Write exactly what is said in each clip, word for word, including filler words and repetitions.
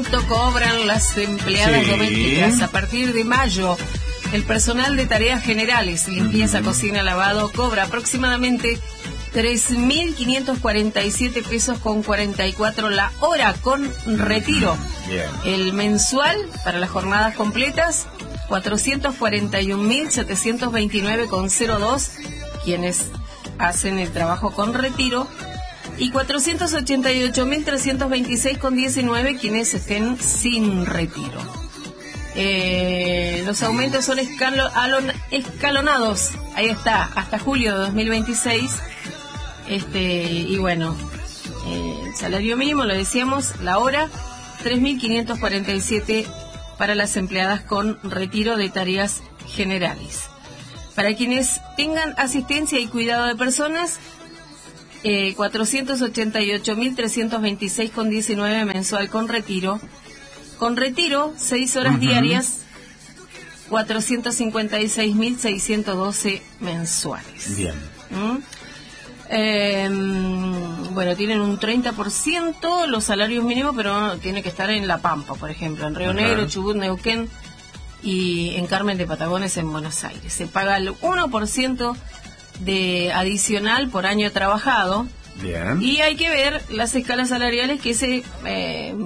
¿Cuánto cobran las empleadas Sí. domésticas? A partir de mayo, el personal de tareas generales, limpieza, uh-huh. cocina, lavado, cobra aproximadamente tres mil quinientos cuarenta y siete pesos con cuarenta y cuatro la hora con retiro. Bien. El mensual para las jornadas completas, cuatrocientos cuarenta y un mil setecientos veintinueve con cero dos, quienes hacen el trabajo con retiro, y cuatrocientos ochenta y ocho mil trescientos veintiséis con diecinueve quienes estén sin retiro. Eh, los aumentos son escalo, alon, escalonados, ahí está, hasta julio de dos mil veintiséis. Este, y bueno, eh, el salario mínimo, lo decíamos, la hora, tres mil quinientos cuarenta y siete para las empleadas con retiro de tareas generales. Para quienes tengan asistencia y cuidado de personas, eh, cuatrocientos ochenta y ocho mil trescientos veintiséis con diecinueve mensual con retiro. Con retiro, seis horas uh-huh. diarias, cuatrocientos cincuenta y seis mil seiscientos doce mensuales. Bien. ¿Mm? Eh, bueno, tienen un treinta por ciento los salarios mínimos, pero tiene que estar en La Pampa, por ejemplo, en Río uh-huh. Negro, Chubut, Neuquén y en Carmen de Patagones, en Buenos Aires. Se paga el uno por ciento de adicional por año trabajado. Bien. Y hay que ver las escalas salariales que se eh,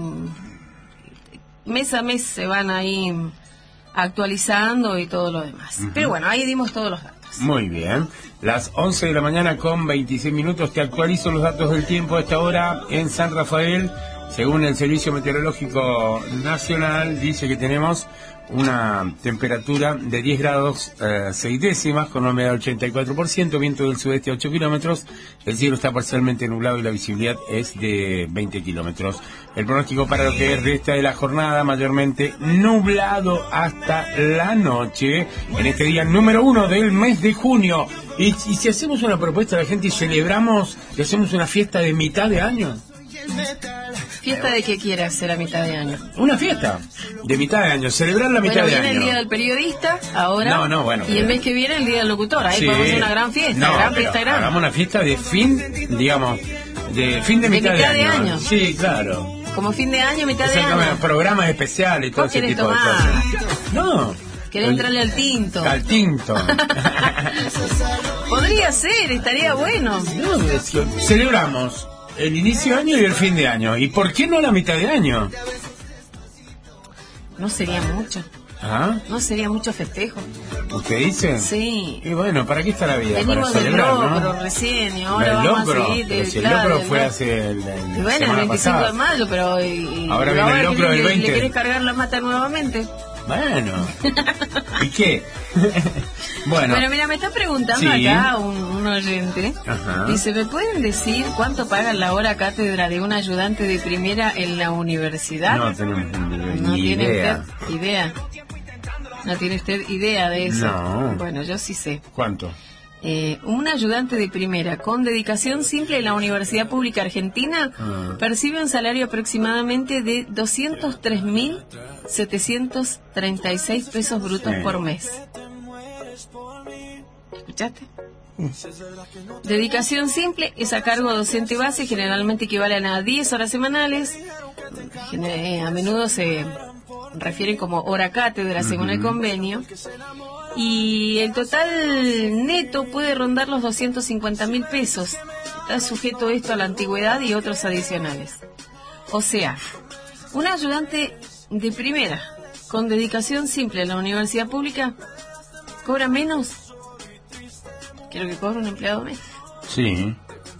mes a mes se van ahí actualizando y todo lo demás. Uh-huh. Pero bueno, ahí dimos todos los datos. Muy bien. Las once de la mañana con veintiséis minutos. Te actualizo los datos del tiempo a esta hora en San Rafael. Según el Servicio Meteorológico Nacional, dice que tenemos una temperatura de diez grados eh, seis décimas, con una humedad del ochenta y cuatro por ciento, viento del sudeste a ocho kilómetros, el cielo está parcialmente nublado y la visibilidad es de veinte kilómetros. El pronóstico para lo que resta de la jornada, mayormente nublado hasta la noche, en este día número uno del mes de junio. Y, y si hacemos una propuesta a la gente y celebramos, y hacemos una fiesta de mitad de año. ¿Fiesta de qué quiere hacer a mitad de año? Una fiesta de mitad de año, celebrar la mitad bueno, de año. Viene el día del periodista, ahora. No, no, bueno. Y el mes que viene el día del locutor. Ahí sí. podemos hacer una gran fiesta, no, gran fiesta grande. Hagamos una fiesta de fin, digamos, de fin de, de mitad, mitad de, año. de año. Sí, claro. Como fin de año, mitad de año. Programas especiales y todo ese tipo tomar? de cosas. No. ¿Querés entrarle al tinto? Al tinto. Podría ser, estaría bueno. No, celebramos el inicio de año y el fin de año. ¿Y por qué no la mitad de año? No sería mucho. ¿Ah? No sería mucho festejo. ¿Usted dice? Sí. Y bueno, ¿para qué está la vida? Venimos para celebrar, del locro, ¿no? recién, y ahora el vamos locro, a seguir. De, si el claro, locro fue el, hace el, el y bueno, el veinticinco pasada. De mayo, pero... Y, y ahora viene el locro del veinte. ¿Le querés cargar la mata nuevamente? Bueno. ¿Y qué? bueno. Bueno, mira, me está preguntando sí. acá un, un oyente. Ajá. Dice, ¿me pueden decir cuánto pagan la hora cátedra de un ayudante de primera en la universidad? No tenemos no ni tiene idea. Usted idea. ¿No tiene usted idea de eso? No. Bueno, yo sí sé. ¿Cuánto? Eh, un ayudante de primera con dedicación simple en la Universidad Pública Argentina ah. percibe un salario aproximadamente de doscientos tres mil setecientos treinta y seis pesos brutos sí. por mes. ¿Escuchaste? Mm. Dedicación simple es a cargo docente base, generalmente equivalen a diez horas semanales. A menudo se refieren como hora cátedra según uh-huh. el convenio. Y el total neto puede rondar los doscientos cincuenta mil pesos. Está sujeto esto a la antigüedad y otros adicionales. O sea, un ayudante de primera con dedicación simple en la universidad pública cobra menos que lo que cobra un empleado doméstico. Sí.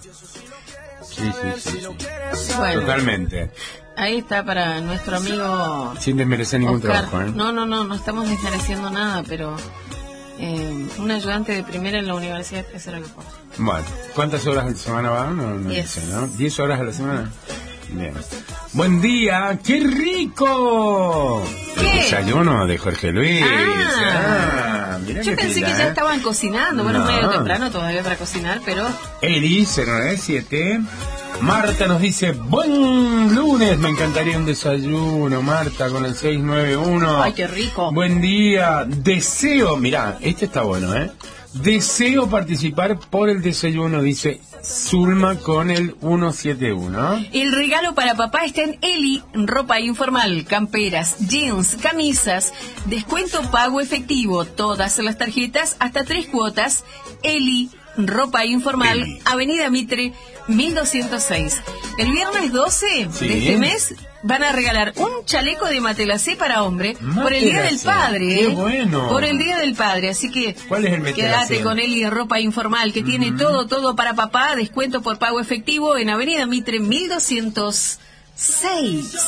Sí, sí, sí, sí. Bueno, totalmente. Ahí está para nuestro amigo sin desmerecer ningún Oscar. trabajo, ¿eh? No, no, no, no estamos desmereciendo nada, pero eh, un ayudante de primera en la universidad es lo que cobra. Bueno, ¿cuántas horas a la semana va? No, no diez. Sé, ¿no? ¿Diez horas a la semana? Bien. Buen día, ¡qué rico! ¿Qué? El desayuno de Jorge Luis. Ah, ah yo pensé pila, que ya ¿eh? estaban cocinando. Bueno, no. es medio temprano todavía para cocinar, pero... Eli, cero nueve siete. Marta nos dice, buen lunes, me encantaría un desayuno, Marta, con el seis nueve uno. Ay, qué rico. Buen día, deseo, mirá, este está bueno, ¿eh? Deseo participar por el desayuno, dice Zulma con el ciento setenta y uno. El regalo para papá está en Eli, ropa informal, camperas, jeans, camisas, descuento pago efectivo, todas las tarjetas hasta tres cuotas. Eli, ropa informal, Eli. Avenida Mitre, mil doscientos seis. El viernes doce sí. de este mes van a regalar un chaleco de Matelacé para hombre Matelacé. Por el Día del Padre. ¡Qué ¿eh? bueno! Por el Día del Padre, así que ¿cuál es el Matelacé? Quédate con Eli de ropa informal, que uh-huh. tiene todo, todo para papá, descuento por pago efectivo en Avenida Mitre, mil doscientos seis.